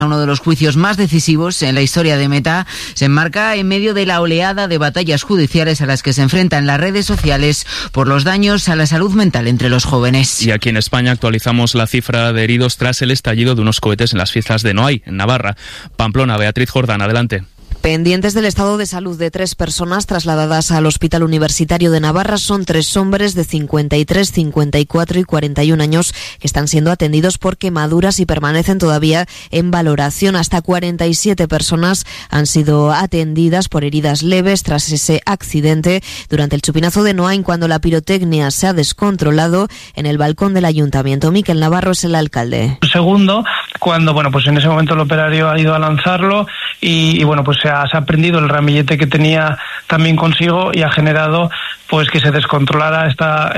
Uno de los juicios más decisivos en la historia de Meta se enmarca en medio de la oleada de batallas judiciales a las que se enfrentan las redes sociales por los daños a la salud mental entre los jóvenes. Y aquí en España actualizamos la cifra de heridos tras el estallido de unos cohetes en las fiestas de Noailles, en Navarra. Pamplona, Beatriz Jordán, adelante. Pendientes del estado de salud de 3 personas trasladadas al Hospital Universitario de Navarra, son 3 hombres de 53, 54 y 41 años que están siendo atendidos por quemaduras y permanecen todavía en valoración. Hasta 47 personas han sido atendidas por heridas leves tras ese accidente durante el chupinazo de Noailles, cuando la pirotecnia se ha descontrolado en el balcón del ayuntamiento. Miquel Navarro es el alcalde. Segundo, cuando pues en ese momento el operario ha ido a lanzarlo y pues se ha prendido el ramillete que tenía también consigo y ha generado pues que se descontrolara esta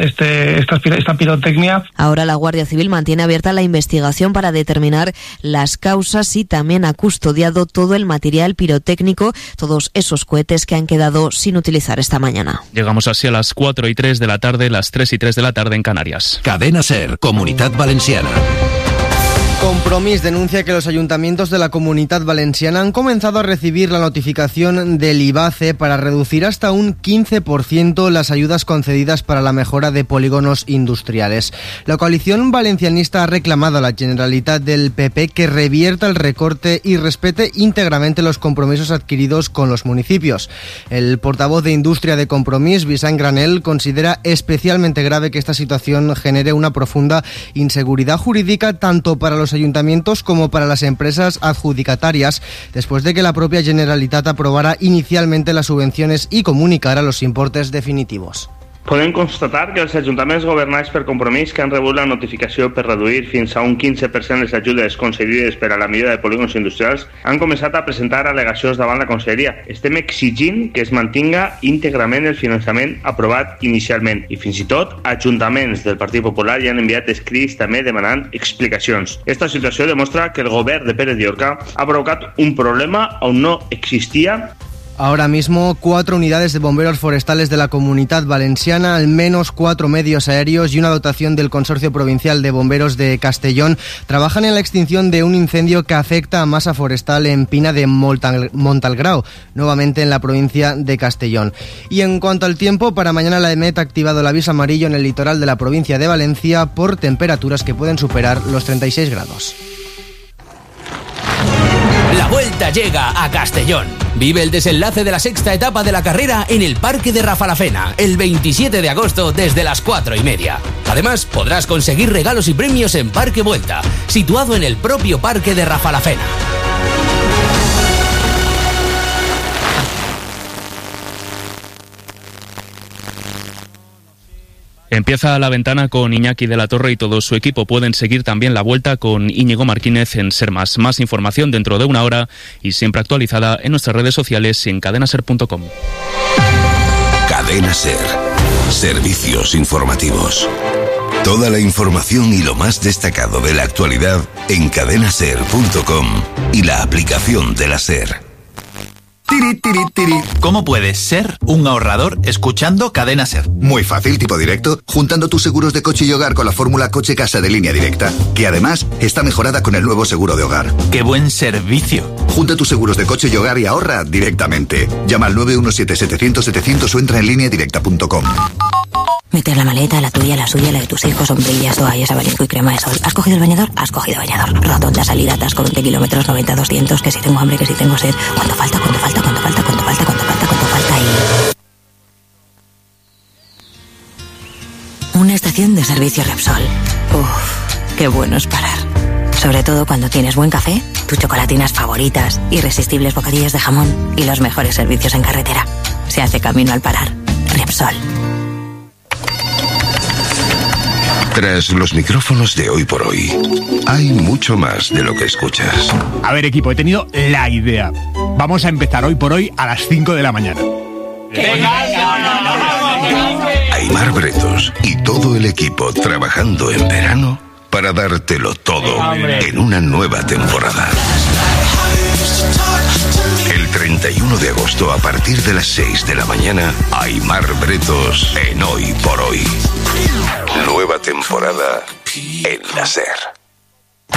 pirotecnia. Ahora la Guardia Civil mantiene abierta la investigación para determinar las causas y también ha custodiado todo el material pirotécnico, todos esos cohetes que han quedado sin utilizar esta mañana. Llegamos así a las 4:03 de la tarde, las 3:03 de la tarde en Canarias. Cadena SER, Comunitat Valenciana. Compromís denuncia que los ayuntamientos de la Comunitat Valenciana han comenzado a recibir la notificación del IBACE para reducir hasta un 15% las ayudas concedidas para la mejora de polígonos industriales. La coalición valencianista ha reclamado a la Generalitat del PP que revierta el recorte y respete íntegramente los compromisos adquiridos con los municipios. El portavoz de Industria de Compromís, Vicent Granel, considera especialmente grave que esta situación genere una profunda inseguridad jurídica tanto para los ayuntamientos como para las empresas adjudicatarias, después de que la propia Generalitat aprobara inicialmente las subvenciones y comunicara los importes definitivos. Podem constatar que els ajuntaments governats per Compromís, que han rebut la notificació per reduir fins a un 15% les ajudes concedides per a la millora de polígons industrials, han començat a presentar al·legacions davant la Conselleria. Estem exigint que es mantinga íntegrament el finançament aprovat inicialment i fins i tot ajuntaments del Partit Popular ja han enviat escrits també demanant explicacions. Esta situació demostra que el govern de Pérez Llorca ha provocat un problema on no existia. Ahora mismo, 4 unidades de bomberos forestales de la Comunitat Valenciana, al menos 4 medios aéreos y una dotación del Consorcio Provincial de Bomberos de Castellón trabajan en la extinción de un incendio que afecta a masa forestal en Pina de Montalgrao, nuevamente en la provincia de Castellón. Y en cuanto al tiempo, para mañana la EMET ha activado el aviso amarillo en el litoral de la provincia de Valencia por temperaturas que pueden superar los 36 grados. La Vuelta llega a Castellón. Vive el desenlace de la 6ª etapa de la carrera en el Parque de Rafalafena, el 27 de agosto desde las 4:30. Además, podrás conseguir regalos y premios en Parque Vuelta, situado en el propio Parque de Rafalafena. Empieza la ventana con Iñaki de la Torre y todo su equipo. Pueden seguir también la Vuelta con Íñigo Martínez en Ser Más. Más información dentro de una hora y siempre actualizada en nuestras redes sociales y en cadenaser.com. Cadena SER. Servicios informativos. Toda la información y lo más destacado de la actualidad en cadenaser.com y la aplicación de la SER. ¿Cómo puedes ser un ahorrador escuchando Cadena SER? Muy fácil, tipo directo, juntando tus seguros de coche y hogar con la fórmula Coche-Casa de Línea Directa, que además está mejorada con el nuevo seguro de hogar. ¡Qué buen servicio! Junta tus seguros de coche y hogar y ahorra directamente. Llama al 917-700-700 o entra en lineadirecta.com. Meter la maleta, la tuya, la suya, la de tus hijos, sombrillas, toallas, abanico y crema de sol. ¿Has cogido el bañador? Has cogido bañador. Rotonda, salida, atasco, 20 kilómetros, 90, 200, que si tengo hambre, que si tengo sed. ¿Cuánto falta? ¿Cuánto falta? ¿Cuánto falta? ¿Cuánto falta? ¿Cuánto falta? ¿Cuánto falta? Y... una estación de servicio Repsol. Uff, qué bueno es parar. Sobre todo cuando tienes buen café, tus chocolatinas favoritas, irresistibles bocadillos de jamón y los mejores servicios en carretera. Se hace camino al parar. Repsol. Tras los micrófonos de Hoy por Hoy, hay mucho más de lo que escuchas. A ver, equipo, he tenido la idea. Vamos a empezar Hoy por Hoy a las 5 de la mañana. Aimar Bretos y todo el equipo trabajando en verano para dártelo todo en una nueva temporada. El 31 de agosto, a partir de las 6 de la mañana, Aimar Bretos en Hoy por Hoy. Nueva temporada en la SER.